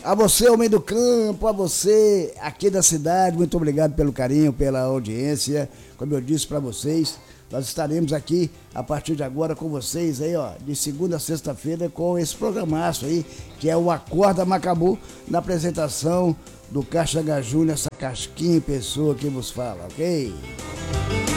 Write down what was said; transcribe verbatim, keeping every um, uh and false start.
A você, homem do campo, a você aqui da cidade, muito obrigado pelo carinho, pela audiência. Como eu disse para vocês, nós estaremos aqui a partir de agora com vocês aí, ó, de segunda a sexta-feira com esse programaço aí, que é o Acorda Macabu, na apresentação do Caixa H. Júnior, essa casquinha em pessoa que vos fala, ok?